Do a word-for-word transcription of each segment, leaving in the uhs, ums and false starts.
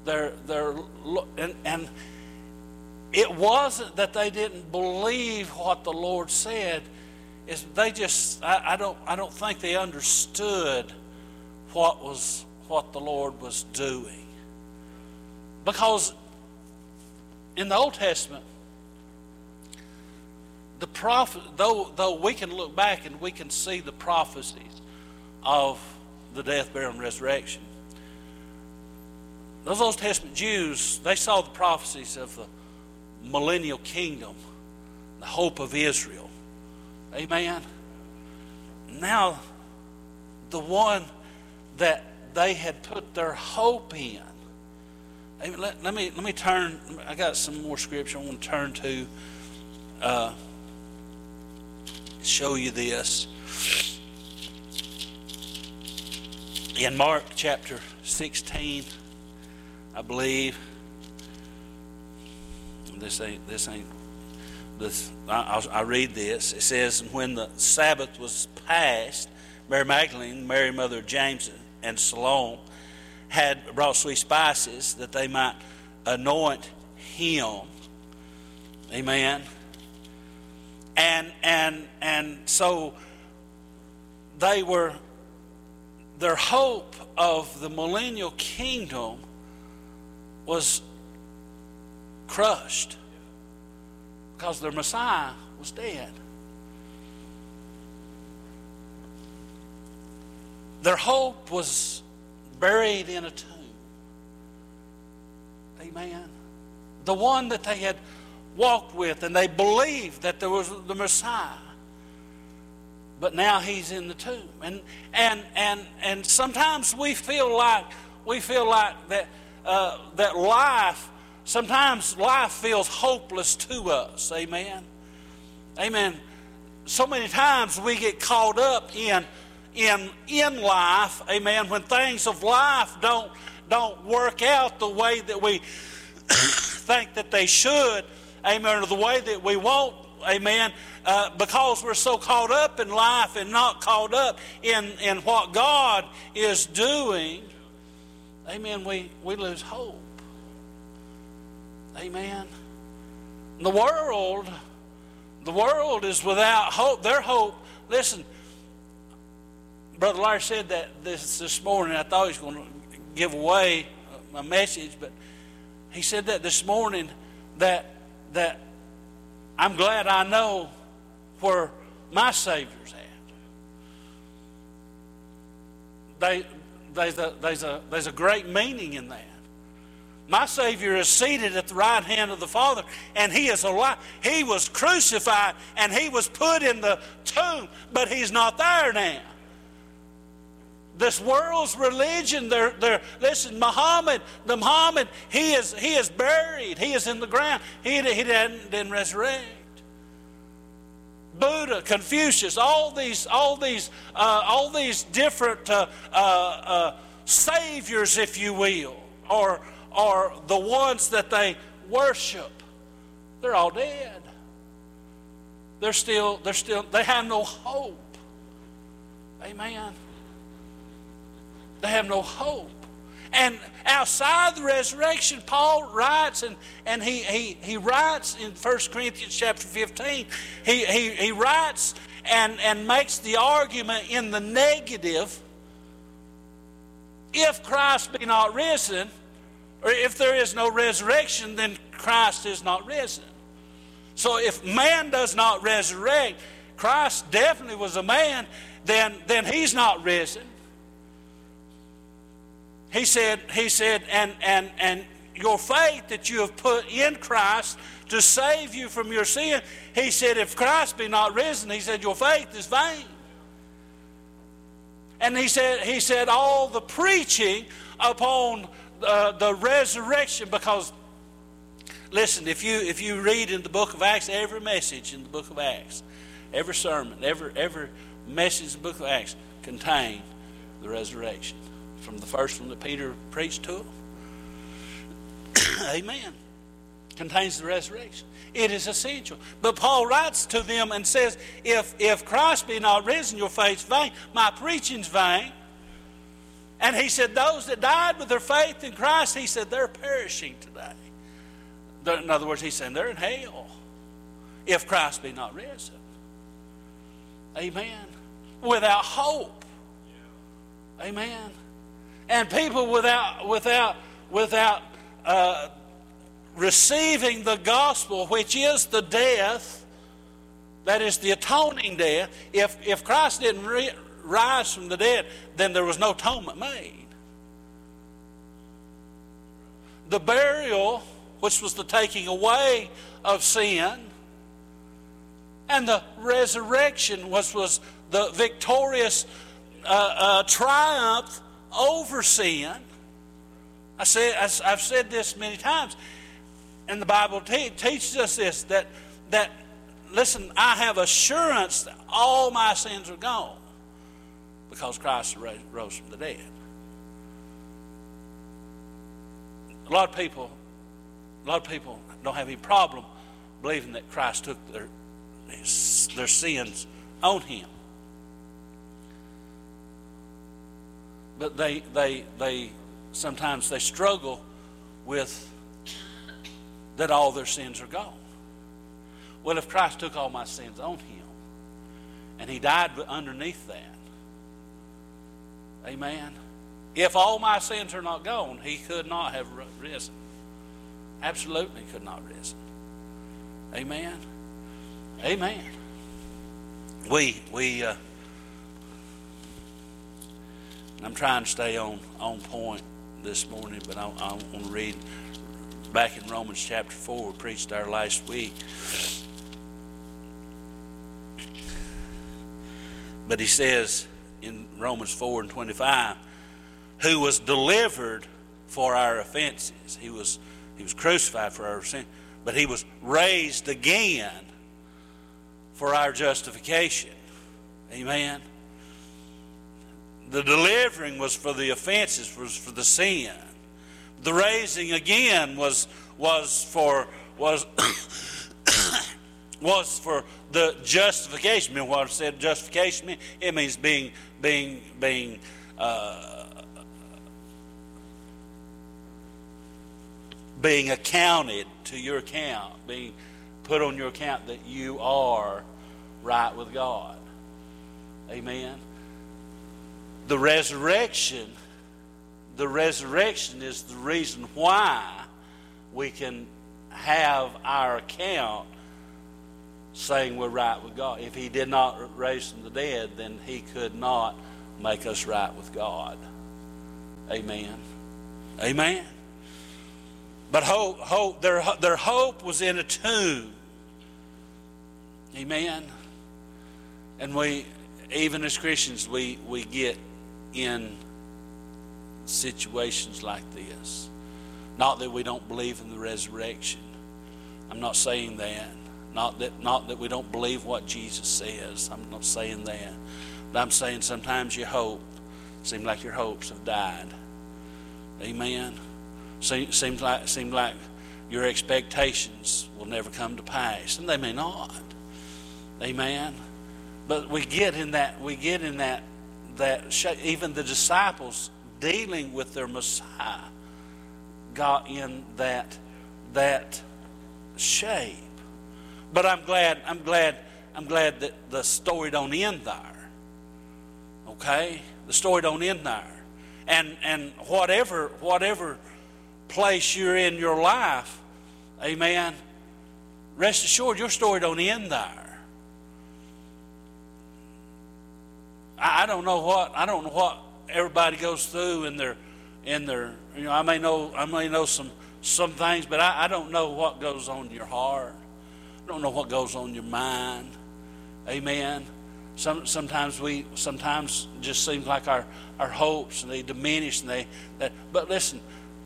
they're, they're, and, and it wasn't that they didn't believe what the Lord said. Is they just, I, I don't, I don't think they understood what was, what the Lord was doing. Because in the Old Testament, the prophet, though, though we can look back and we can see the prophecies of the death, burial, and resurrection, those Old Testament Jews, they saw the prophecies of the millennial kingdom, the hope of Israel. Amen. Now, the one that they had put their hope in. Let, let me let me turn. I got some more scripture I want to turn to. Uh, show you this in Mark chapter sixteen, I believe. This ain't this ain't this. I, I read this. It says, "And when the Sabbath was past, Mary Magdalene, Mary mother of James, and Salome had brought sweet spices that they might anoint him." Amen. And and and so they were, their hope of the millennial kingdom was crushed because their Messiah was dead. Their hope was buried in a tomb. Amen. The one that they had walked with, and they believed that there was the Messiah. But now he's in the tomb. And and and and sometimes we feel like we feel like that uh, that life, sometimes life feels hopeless to us. Amen. Amen. So many times we get caught up in in in life, amen, when things of life don't don't work out the way that we think that they should, amen, or the way that we want, amen, uh, because we're so caught up in life and not caught up in, in what God is doing, amen, we, we lose hope. Amen. The world, the world is without hope. Their hope, listen, Brother Larry said that this this morning. I thought he was going to give away my message, but he said that this morning that that I'm glad I know where my Savior's at. They, there's a there's a there's a great meaning in that. My Savior is seated at the right hand of the Father, and He is alive. He was crucified, and He was put in the tomb, but He's not there now. This world's religion, they're, they're, listen, Muhammad, the Muhammad, he is he is buried. He is in the ground. He, he didn't, didn't resurrect. Buddha, Confucius, all these, all these, uh, all these different uh, uh, uh, saviors, if you will, or or the ones that they worship, they're all dead. They're still, they're still, they have no hope. Amen. They have no hope. And outside the resurrection, Paul writes, and, and he, he, he writes in First Corinthians chapter fifteen, he, he, he writes and, and makes the argument in the negative. If Christ be not risen, or if there is no resurrection, then Christ is not risen. So if man does not resurrect, Christ definitely was a man, then, then he's not risen. He said, he said, and, and, and your faith that you have put in Christ to save you from your sin, he said, if Christ be not risen, he said, your faith is vain. And he said, he said, all the preaching upon uh, the resurrection, because, listen, if you if you read in the book of Acts, every message in the book of Acts, every sermon, every every message in the book of Acts contained the resurrection. From the first one that Peter preached to them. Amen. Contains the resurrection. It is essential. But Paul writes to them and says, if, if Christ be not risen, your faith's vain. My preaching's vain. And he said, those that died with their faith in Christ, he said, they're perishing today. In other words, he's saying they're in hell if Christ be not risen. Amen. Without hope. Amen. And people without without without uh, receiving the gospel, which is the death, that is the atoning death. If if Christ didn't re- rise from the dead, then there was no atonement made. The burial, which was the taking away of sin, and the resurrection, which was the victorious uh, uh, triumph over sin. I said, I've said this many times, and the Bible te- teaches us this, that, that, listen, I have assurance that all my sins are gone because Christ rose from the dead. A lot of people, a lot of people don't have any problem believing that Christ took their, their sins on him. But they, they, they, sometimes they struggle with that all their sins are gone. Well, if Christ took all my sins on him and he died underneath that, amen, if all my sins are not gone, he could not have risen. Absolutely could not have risen. Amen. Amen. We, we, uh, I'm trying to stay on, on point this morning, but I, I want to read back in Romans chapter four. We preached our last week. But he says in Romans four and twenty-five, who was delivered for our offenses. He was, he was crucified for our sin, but he was raised again for our justification. Amen. The delivering was for the offenses, was for the sin. The raising again was was for was was for the justification. I mean, what I said justification means? It means being being being uh, being accounted to your account, being put on your account that you are right with God. Amen. The resurrection, the resurrection is the reason why we can have our account saying we're right with God. If he did not raise from the dead, then he could not make us right with God. Amen. Amen. But hope, hope, their, their hope was in a tomb. Amen. And we, even as Christians, we, we get in situations like this. Not that we don't believe in the resurrection. I'm not saying that. Not that, not that we don't believe what Jesus says. I'm not saying that. But I'm saying sometimes your hope, seems like your hopes have died. Amen. Seems like, seems like your expectations will never come to pass. And they may not. Amen. But we get in that, we get in that, that shape. Even the disciples dealing with their Messiah got in that, that shape. But I'm glad, I'm glad, I'm glad that the story don't end there. Okay? The story don't end there. And and whatever whatever place you're in your life, amen, rest assured your story don't end there. I, I don't know what I don't know what everybody goes through in their in their you know, I may know I may know some some things, but I, I don't know what goes on in your heart. I don't know what goes on in your mind. Amen. Some, sometimes we sometimes it just seems like our, our hopes and they diminish and they that but listen,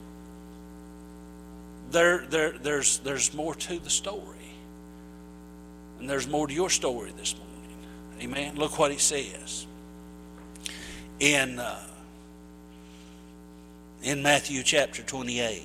there there there's there's more to the story. And there's more to your story this morning. Amen. Look what it says. In uh, in Matthew chapter twenty-eight.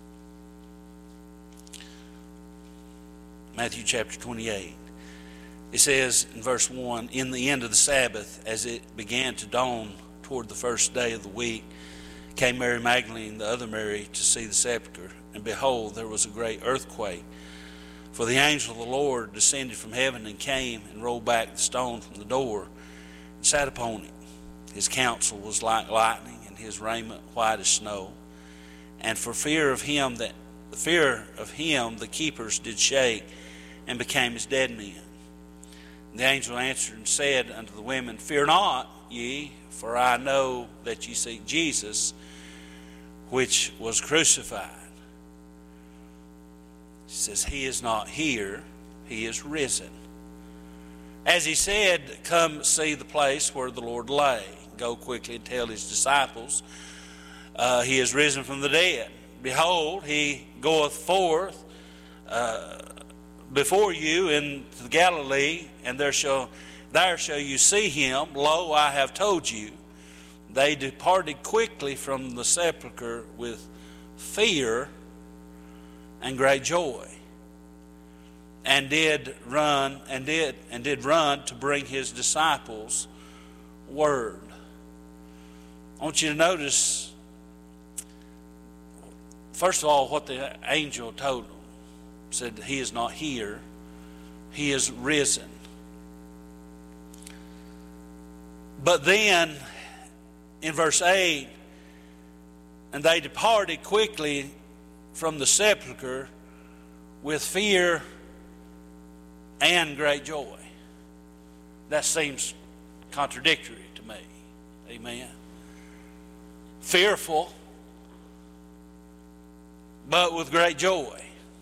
Matthew chapter twenty-eight. It says in verse one, in the end of the Sabbath, as it began to dawn toward the first day of the week, came Mary Magdalene, the other Mary, to see the sepulchre. And behold, there was a great earthquake. For the angel of the Lord descended from heaven and came and rolled back the stone from the door and sat upon it. His counsel was like lightning, and his raiment white as snow. And for fear of him that the fear of him the keepers did shake, and became as dead men. And the angel answered and said unto the women, Fear not ye, for I know that ye seek Jesus, which was crucified. He says, He is not here, He is risen. As He said, come see the place where the Lord lay. Go quickly and tell His disciples, uh, He is risen from the dead. Behold, He goeth forth uh, before you into Galilee, and there shall, there shall you see Him. Lo, I have told you. They departed quickly from the sepulchre with fear and great joy, and did run and did and did run to bring His disciples word. I want you to notice, first of all, what the angel told them. Said, He is not here, He is risen. But then in verse eight, and they departed quickly from the sepulchre with fear and great joy. That seems contradictory to me. Amen. Fearful, but with great joy.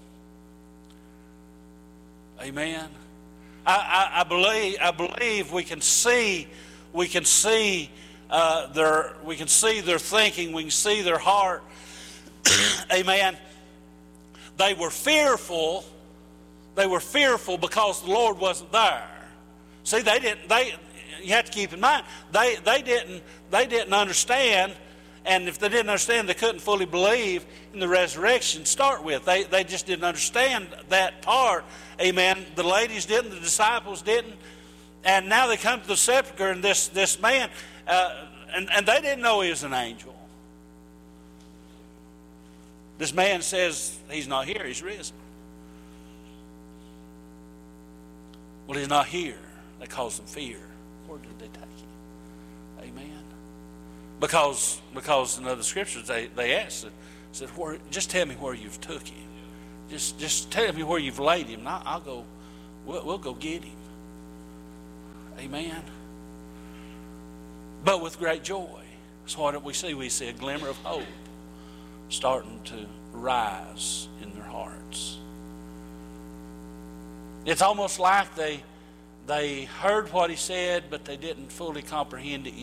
Amen. I, I, I believe I believe we can see we can see uh, their we can see their thinking, we can see their heart. Amen. They were fearful. They were fearful because the Lord wasn't there. See, they didn't. They you have to keep in mind they they didn't they didn't understand, and if they didn't understand, they couldn't fully believe in the resurrection. To start with, they they just didn't understand that part. Amen. The ladies didn't. The disciples didn't. And now they come to the sepulchre, and this this man, uh, and and they didn't know he was an angel. This man says he's not here, he's risen. Well, he's not here. That caused them fear. Where did they take him? Amen. Because because in other scriptures they, they asked, said, where, just tell me where you've took him. Just just tell me where you've laid him, and I'll, I'll go, we'll, we'll go get him. Amen. But with great joy. So what do we see? We see a glimmer of hope starting to rise in their hearts. It's almost like they they heard what he said, but they didn't fully comprehend it